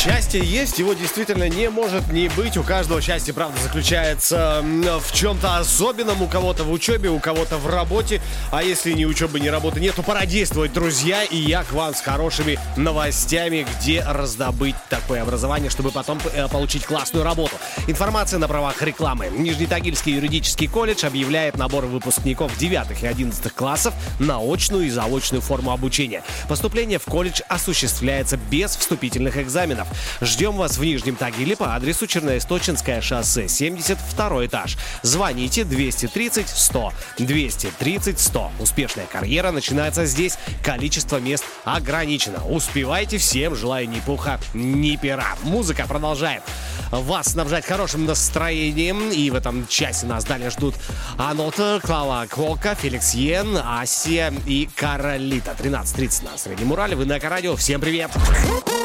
Счастье есть, его действительно не может не быть. У каждого счастье, правда, заключается в чем-то особенном. У кого-то в учебе, у кого-то в работе. А если ни учебы, ни работы нет, то пора действовать, друзья. И я к вам с хорошими новостями, где раздобыть такое образование, чтобы потом получить классную работу. Информация на правах рекламы. Нижнетагильский юридический колледж объявляет набор выпускников 9 и 11 классов на очную и заочную форму обучения. Поступление в колледж осуществляется без вступительных экзаменов. Ждем вас в Нижнем Тагиле по адресу Черноисточинское шоссе, 72 этаж. Звоните 230 100. 230 100. Успешная карьера начинается здесь. Количество мест ограничено. Успевайте, всем желаю ни пуха, ни пера. Музыка продолжает вас снабжать хорошим настроением. И в этом часе нас далее ждут Анота, Клава Кока, Феликс Йен, Асия и Каролита. 13:30 на Среднем Урале. Вы на Эко-радио. Всем привет!